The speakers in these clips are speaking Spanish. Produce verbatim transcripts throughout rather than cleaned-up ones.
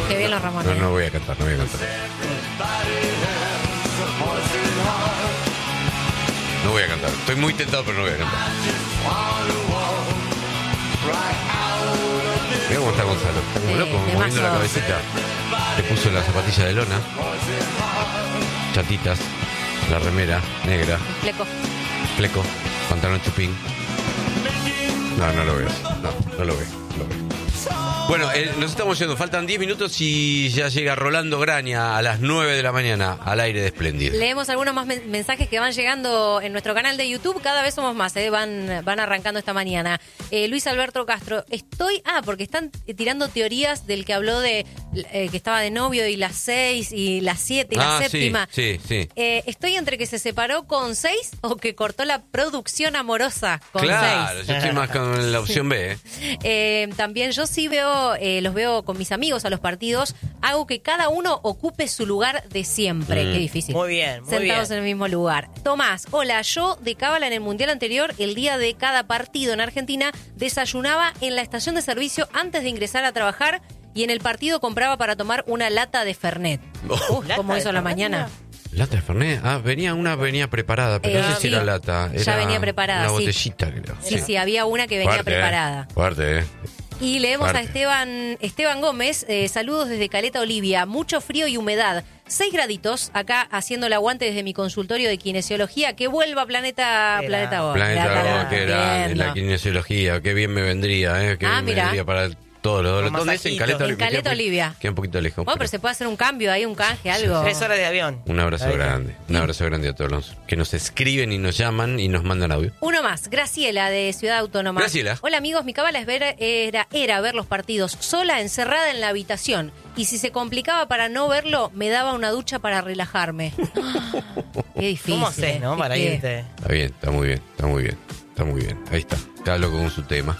Qué bien los Ramones. No, no voy a cantar, no voy a cantar. No voy a cantar. Estoy muy tentado, pero no voy a cantar. Mira cómo está Gonzalo. Está como Sí, loco, temazo. moviendo la cabecita. Se puso la zapatilla de lona. Chatitas. La remera negra. Fleco. Fleco. Pantalón chupín. No, no lo veo. No, no lo veo. No lo veo. Bueno, eh, nos estamos yendo. Faltan diez minutos y ya llega Rolando Graña a las nueve de la mañana al aire de Espléndido. Leemos algunos más men- mensajes que van llegando en nuestro canal de YouTube. Cada vez somos más, ¿eh? van, van arrancando esta mañana. Eh, Luis Alberto Castro, estoy... Ah, porque están tirando teorías del que habló de eh, que estaba de novio y las seis y las siete y Ah, la séptima. sí, sí, sí. Eh, estoy entre que se separó con seis o que cortó la producción amorosa con Claro, seis. yo estoy más con la opción B. ¿eh? Eh, también yo sí veo, eh, los veo con mis amigos a los partidos, hago que cada uno ocupe su lugar de siempre. Mm. Qué difícil. Muy bien, muy Sentados bien. en el mismo lugar. Tomás, hola, yo de cábala en el Mundial anterior, el día de cada partido en Argentina, desayunaba en la estación de servicio antes de ingresar a trabajar y en el partido compraba para tomar una lata de Fernet. Oh. Uf, ¿Lata como de eso a la Fernet? mañana. ¿Lata de Fernet? Ah, venía una venía preparada, pero Eh, no sé si sí. era lata. Era Ya venía preparada, Una sí. botellita, creo. Sí, sí, había una que venía Fuerte, preparada. ¿eh? Fuerte, ¿eh? Y leemos Fuerte. a Esteban Esteban Gómez, eh, saludos desde Caleta Olivia, mucho frío y humedad, seis graditos, acá haciendo el aguante desde mi consultorio de kinesiología, que vuelva Planeta Qué Planeta Vos. Planeta Planeta Vos, qué Vos, grande, viendo. la kinesiología, qué bien me vendría, ¿eh? Qué Ah, bien me mirá. vendría para todos los dolores. Con ¿Dónde es? En masajito. Caleta En Olivia. Caleta Queda un poquito- Olivia. Queda un poquito lejos. Bueno, pero se puede hacer un cambio ahí, un canje, algo. Tres horas de avión. Un abrazo Ahí está. grande, un abrazo grande a todos los que nos escriben y nos llaman y nos mandan audio. Uno más, Graciela de Ciudad Autónoma. Graciela. Hola amigos, mi cábala es ver- era, era ver los partidos sola, encerrada en la habitación. Y si se complicaba para no verlo, me daba una ducha para relajarme. Qué difícil. ¿Cómo haces, eh? no? Para Es que- irte. Está bien, está muy bien, está muy bien, está muy bien. Ahí está, cada loco con su tema.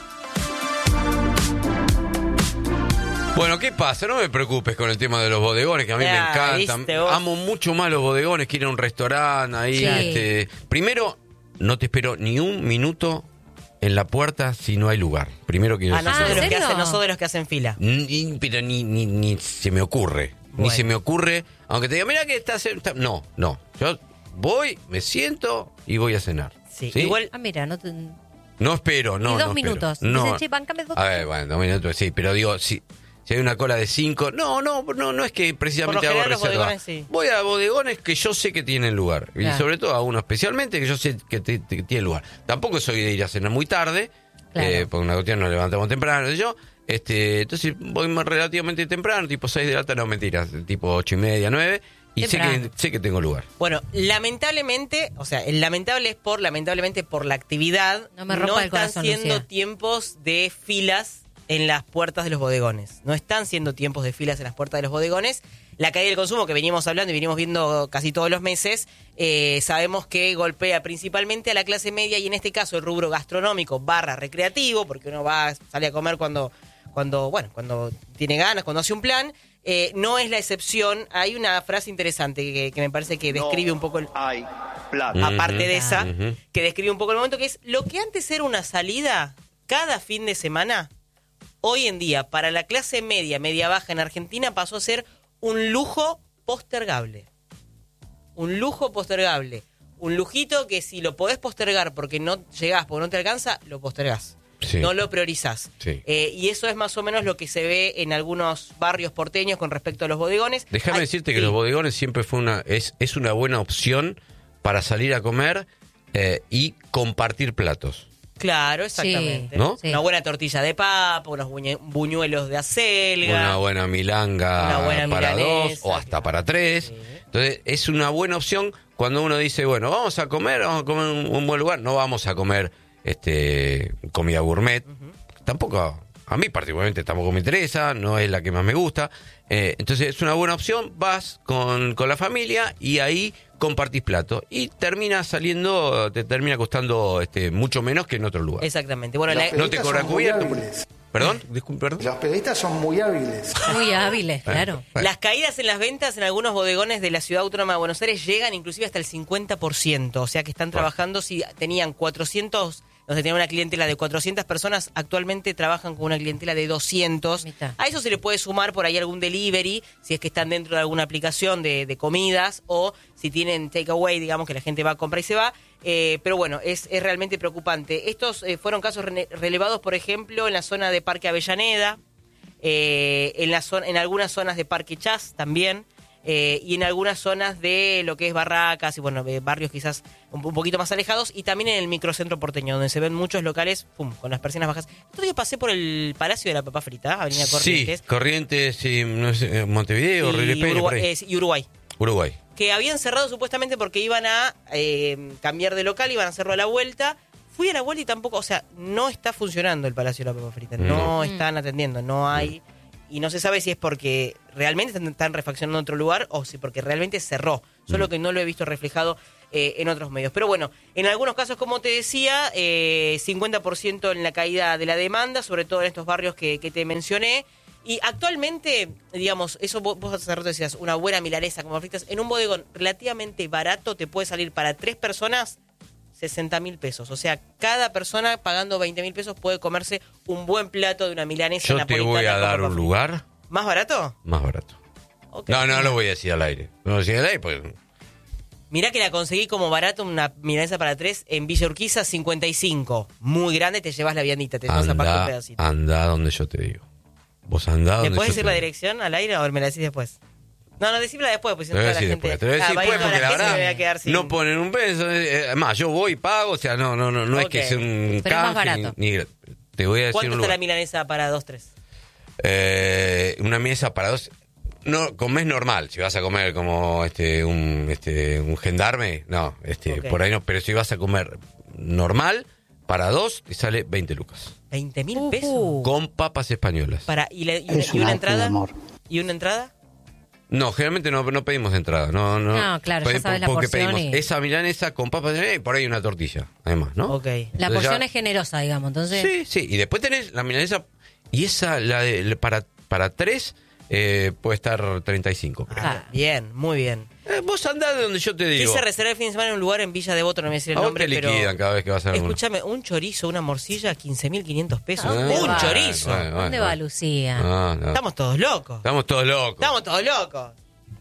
Bueno, ¿qué pasa? No me preocupes con el tema de los bodegones, que a mí Ya, me encantan. ¿viste vos? Amo mucho más los bodegones que ir a un restaurante ahí. Sí. Este, primero, no te espero ni un minuto en la puerta si no hay lugar. Primero que Ah, no Ah, soy de ¿en los que serio? hacen, no soy de los que hacen fila. Ni- pero ni, ni, ni se me ocurre. Ni Bueno. se me ocurre. Aunque te diga, mira que estás... está-". No, no. Yo voy, me siento y voy a cenar. Sí, igual- Ah, mira, no te... No espero, no. Y dos no minutos. espero. No. Dicen, "Che, bancame dos A ver, bueno, dos minutos, sí, pero digo, si, si hay una cola de cinco, no, no, no, no es que precisamente Por lo hago general, los reserva. bodegones, sí. Voy a bodegones que yo sé que tienen lugar. Y Claro. sobre todo a uno especialmente que yo sé que, te- te- que tiene lugar. Tampoco soy de ir a cenar muy tarde, Claro. eh, porque una cuestión nos levantamos temprano, sé yo. Este, entonces voy más relativamente temprano, tipo seis de la tarde, no mentiras, tipo ocho y media, nueve, y sé Temprano. que, sé que tengo lugar. Bueno, lamentablemente, o sea, el lamentable es por, lamentablemente por la actividad, No me rompa el están corazón, siendo Lucía. tiempos de filas en las puertas de los bodegones. No están siendo tiempos de filas en las puertas de los bodegones. La caída del consumo que venimos hablando y venimos viendo casi todos los meses, eh, sabemos que golpea principalmente a la clase media y en este caso el rubro gastronómico barra recreativo, porque uno va, sale a comer cuando, cuando, bueno, cuando tiene ganas, cuando hace un plan. Eh, no es la excepción. Hay una frase interesante que, que me parece que describe un poco el, hay plata. aparte de esa, Ujú. que describe un poco el momento, que es lo que antes era una salida cada fin de semana, hoy en día, para la clase media, media baja en Argentina, pasó a ser un lujo postergable. Un lujo postergable. Un lujito que si lo podés postergar porque no llegás, porque no te alcanza, lo postergás. Sí. No lo priorizás. Sí. Eh, y eso es más o menos lo que se ve en algunos barrios porteños con respecto a los bodegones. Déjame Ay, decirte que sí. los bodegones siempre fue una es, es una buena opción para salir a comer eh, y compartir platos. Claro, exactamente. Sí. ¿No? Sí. Una buena tortilla de papa, unos buñe- buñuelos de acelga. Una buena milanga Una buena para milanesa, dos o hasta claro. para tres. Sí. Entonces es una buena opción cuando uno dice, bueno, vamos a comer, vamos a comer en un, un buen lugar. No vamos a comer este comida gourmet. Tampoco, a mí particularmente tampoco me interesa, no es la que más me gusta. Eh, entonces es una buena opción, vas con, con la familia y ahí compartís plato. Y termina saliendo, te termina costando este mucho menos que en otro lugar. Exactamente. Bueno, Los la- No te periodistas cobra son muy cubierto. hábiles. Perdón, disculpe, perdón. Los periodistas son muy hábiles. Muy hábiles, claro. las caídas en las ventas en algunos bodegones de la Ciudad Autónoma de Buenos Aires llegan inclusive hasta el cincuenta por ciento. O sea que están trabajando, si tenían cuatrocientos donde tenían una clientela de cuatrocientas personas, actualmente trabajan con una clientela de doscientos. Mitad. A eso se le puede sumar por ahí algún delivery, si es que están dentro de alguna aplicación de, de comidas, o si tienen takeaway, digamos, que la gente va a comprar y se va. Eh, pero bueno, es, es realmente preocupante. Estos eh, fueron casos re- relevados, por ejemplo, en la zona de Parque Avellaneda, eh, en, la zona, en algunas zonas de Parque Chas también, eh, y en algunas zonas de lo que es Barracas y bueno, eh, barrios quizás un, un poquito más alejados, y también en el microcentro porteño, donde se ven muchos locales, pum, con las persianas bajas. Entonces pasé por el Palacio de la Papa Frita, Avenida Corrientes. Sí, Corrientes y no sé, Montevideo, y, River Plate, por Uruguay, ahí. eh, y Uruguay. Uruguay. Que habían cerrado supuestamente porque iban a eh, cambiar de local, iban a hacerlo a la vuelta. Fui a la vuelta y tampoco, o sea, no está funcionando el Palacio de la Papa Frita, no, No. están atendiendo, no hay, y no se sabe si es porque realmente están, están refaccionando en otro lugar o si porque realmente cerró, solo que no lo he visto reflejado eh, en otros medios. Pero bueno, en algunos casos, como te decía, eh, cincuenta por ciento en la caída de la demanda, sobre todo en estos barrios que, que te mencioné. Y actualmente, digamos, eso vos, vos hace rato decías, una buena milanesa como fritas, en un bodegón relativamente barato te puede salir para tres personas sesenta mil pesos. O sea, cada persona pagando veinte mil pesos puede comerse un buen plato de una milanesa Yo te napolitana voy a con dar papa un frita. lugar ¿Más barato? más barato. Ok. No, no lo voy a decir al aire. No lo voy a decir al aire, pues. Mirá que la conseguí como barato, una milanesa para tres en Villa Urquiza, cincuenta y cinco. Muy grande, te llevas la viandita, te llevas aparte un Anda, pedacito. anda donde yo te digo. Vos andá donde ¿Me puedes yo decir te la digo. dirección al aire o me la decís después? No, no, decímela después, pues si Te no voy a toda la decir gente... después, te voy a decir Ah, va a ir después toda porque la gente y me voy a verdad quedar sin- no ponen un peso. eh, Además, yo voy y pago, o sea, no, no, no, no Ok. es que sea un Pero es más canje, barato. ni, ni- te voy a decir ¿Cuánto un está la lugar. milanesa para dos, tres? Eh, una mesa para dos. No, comés normal. Si vas a comer como este un este un gendarme, no, este Ok. por ahí no. Pero si vas a comer normal para dos, te sale veinte lucas ¿veinte mil Ujú. pesos? con papas españolas. Para, ¿Y, la- y una, Es y un una acto de entrada? amor. ¿Y una entrada? No, generalmente no, no pedimos entrada. No, no. No, claro, ya Pe- sabes la porque porción pedimos y- esa milanesa con papas y por ahí una tortilla, además, ¿no? Ok. La Entonces porción ya- es generosa, digamos, entonces... Sí, sí. Y después tenés la milanesa y esa la de la- para para tres eh, puede estar treinta y cinco. creo. Claro. Bien, muy bien. Eh, vos andá de donde yo te digo. Quise reservar el fin de semana en un lugar en Villa Devoto, no me voy a decir el A vos nombre, te pero... liquidan cada vez que vas a alguno. Escúchame, un chorizo, una morcilla, quince mil quinientos pesos. ¿A dónde ¡Un va? chorizo! Bueno, bueno, ¿Dónde bueno. va Lucía? No, no. Estamos todos locos. Estamos todos locos. Estamos todos locos.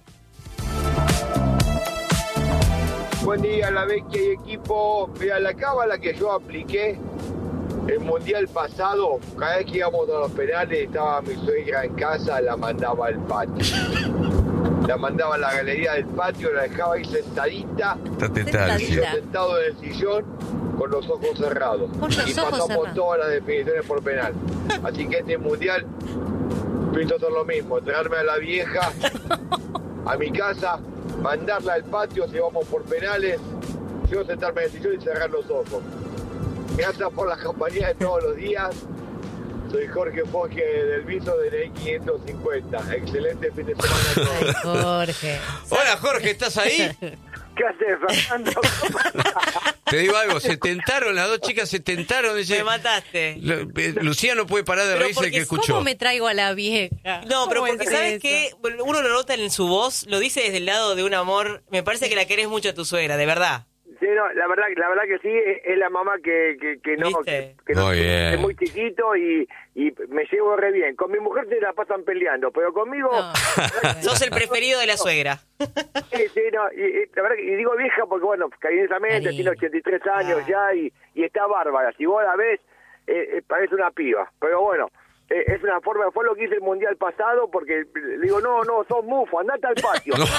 Buen día, la Vecchia y equipo. Mira, la cábala que yo apliqué el mundial pasado, cada vez que íbamos a los penales, estaba mi suegra en casa, la mandaba al patio. La mandaba a la galería del patio, la dejaba ahí sentadita, Está tentada, y yo Sentadita. sentado en el sillón con los ojos cerrados. Con los y ojos pasamos cerrados. todas las definiciones por penal. Así que este mundial pienso hacer lo mismo, traerme a la vieja a mi casa, mandarla al patio si vamos por penales, yo sentarme en el sillón y cerrar los ojos. Gracias por la compañía de todos los días. Soy Jorge Foge del Viso de N I quinientos cincuenta. Excelente fin de semana a Ay, todos. Jorge. Hola, Jorge, ¿estás ahí? ¿Qué haces, Fernando? Te digo algo, se tentaron, las dos chicas se tentaron. Dice, Me mataste. Lo- eh, Lucía no puede parar de Pero reírse porque que escuchó. ¿Cómo me traigo a la vieja? No, pero ¿Cómo porque es sabes eso? que uno lo nota en su voz, lo dice desde el lado de un amor. Me parece que la querés mucho a tu suegra, de verdad. Sí, no, la verdad, la verdad que sí, es, es la mamá que, que, que no, ¿Viste? que, que no- Muy bien. es muy chiquito y, y me llevo re bien. Con mi mujer se la pasan peleando, pero conmigo... No. Sos el preferido de la suegra. Sí, sí, no, y, y la verdad que y digo vieja porque, bueno, cariñosamente Cariño. tiene ochenta y tres años Ah. ya y, y está bárbara. Si vos la ves, eh, eh, parece una piba. Pero bueno, eh, es una forma, fue lo que hice el mundial pasado porque le digo, no, no, sos mufo, andate al patio. No.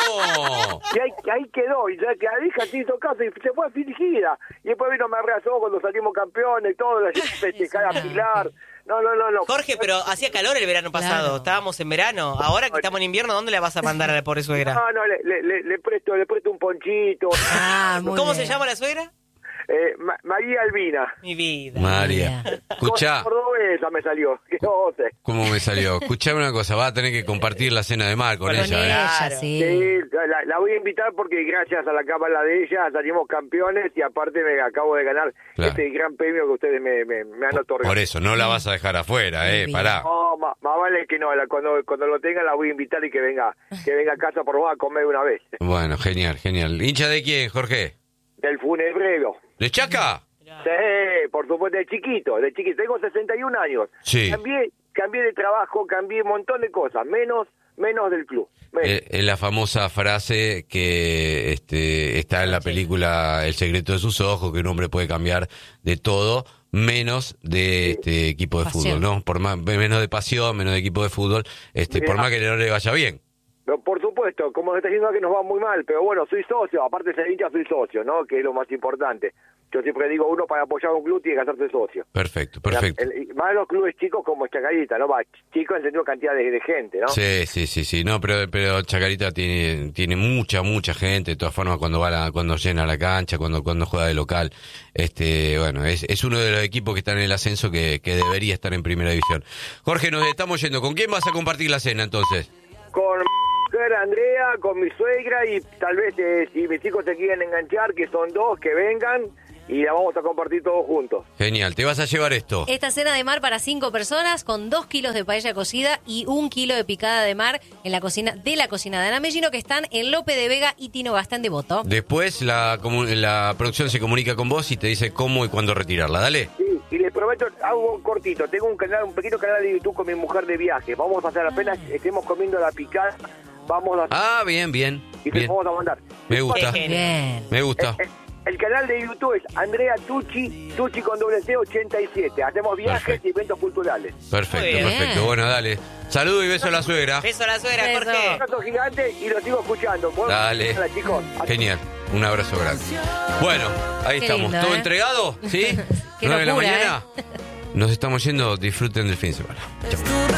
Y ahí, ahí quedó, y ya que la hija te hizo caso y se fue afligida. Y después vino, me abrazó cuando salimos campeones, todo, la llevé a festejar a Pilar. No, no, no, no. Jorge, pero hacía calor el verano pasado. Claro. Estábamos en verano. Ahora que estamos en invierno, ¿dónde la vas a mandar a la pobre suegra? No, no, le, le, le, le presto, le presto un ponchito. Ah, muy ¿Cómo bien. se llama la suegra? Eh, Ma- María Albina. Mi vida. María, escuchá, Cordobesa me salió, que no sé. ¿cómo me salió? Escuchame una cosa, vas a tener que compartir la cena de mar con Con ella, Con ¿eh? ella, Claro. sí. Sí, la, la voy a invitar porque gracias a la cábala de ella salimos campeones y aparte me acabo de ganar Claro. este gran premio que ustedes me, me, me han otorgado. Por eso, no la vas a dejar afuera, eh, Muy pará. No, más vale que no, la, cuando, cuando lo tenga la voy a invitar y que venga que venga a casa por vos a comer una vez. Bueno, genial, genial. ¿Hincha de quién, Jorge? Del funebrero. ¿De Chaca? Sí, por supuesto, de chiquito, de chiquito. Tengo sesenta y un años. Sí. Cambié, cambié de trabajo, cambié un montón de cosas, menos, menos del club. Menos. Eh, es la famosa frase que este, está en la película El secreto de sus ojos, que un hombre puede cambiar de todo, menos de este equipo de Pasión. fútbol, ¿no? Por más, menos de pasión, menos de equipo de fútbol, este, por Mira. más que no le vaya bien. Pero por supuesto, como está diciendo que nos va muy mal, pero bueno, soy socio, aparte de ser hincha, soy socio, ¿no? Que es lo más importante. Yo siempre digo, uno para apoyar a un club tiene que hacerse socio. Perfecto, perfecto. El- el- más los clubes chicos como Chacarita, ¿no? Va, chicos en sentido cantidad de, de gente, ¿no? Sí, sí, sí, sí. No, pero, pero Chacarita tiene, tiene mucha, mucha gente. De todas formas, cuando va a la, cuando llena la cancha, cuando, cuando juega de local, este, bueno, es, es uno de los equipos que están en el ascenso que, que debería estar en primera división. Jorge, nos estamos yendo. ¿Con quién vas a compartir la cena entonces? Con mujer Andrea, con mi suegra y tal vez eh, si mis hijos se quieren enganchar, que son dos, que vengan y la vamos a compartir todos juntos. Genial. ¿Te vas a llevar esto? Esta cena de mar para cinco personas con dos kilos de paella cocida y un kilo de picada de mar en la cocina de la cocina de Ana Mellino, que están en Lope de Vega y Tino Gastán de Voto. Después la, comu- la producción se comunica con vos y te dice cómo y cuándo retirarla. Dale. Sí, y les prometo, hago un cortito, tengo un canal, un pequeño canal de YouTube con mi mujer de viaje. Vamos a hacer apenas, estemos comiendo la picada, vamos a Ah, bien, bien. y se bien. vamos a mandar. Me gusta. Qué Bien. Me gusta. El, el canal de YouTube es Andrea Tucci, Tucci con doble C ochenta y siete. Hacemos viajes Perfecto. y eventos culturales. Perfecto, Muy bien. perfecto. Bueno, dale. Saludo y beso a la suegra. Beso a la suegra, Beso. Jorge. Un abrazo gigante y lo sigo escuchando. Bueno, Dale. hola, chicos. Genial. Un abrazo grande. Bueno, ahí Qué estamos. lindo, ¿Todo ¿eh? entregado? ¿Sí? Qué ¿nueve de la locura, mañana? Nos estamos yendo. Disfruten del fin de semana. Chao.